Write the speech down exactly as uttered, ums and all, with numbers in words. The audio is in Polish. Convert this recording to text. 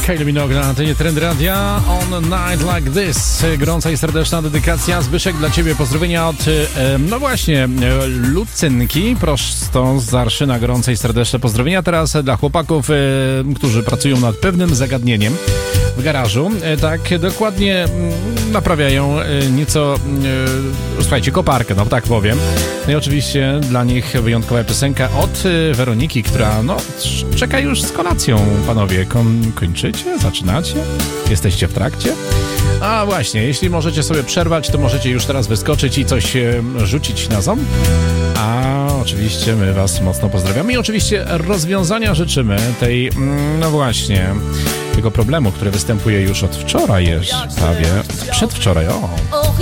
Kylie Minogue na antenie Trend Radia On Night Like This. Gorąca i serdeczna dedykacja. Zbyszek, dla Ciebie pozdrowienia od, no właśnie, Lucynki, prosto z Zarszyna. Gorące i serdeczne pozdrowienia teraz dla chłopaków, którzy pracują nad pewnym zagadnieniem w garażu. Tak, dokładnie naprawiają nieco, słuchajcie, koparkę, no tak powiem. No i oczywiście dla nich wyjątkowa piosenka od Weroniki, która, no, czeka już z kolacją, panowie. Kon- kończycie? Zaczynacie? Jesteście w trakcie? A właśnie, jeśli możecie sobie przerwać, to możecie już teraz wyskoczyć i coś rzucić na ząb. A oczywiście my was mocno pozdrawiamy i oczywiście rozwiązania życzymy tej, no właśnie, tego problemu, który występuje już od wczoraj, jest prawie przedwczoraj, o.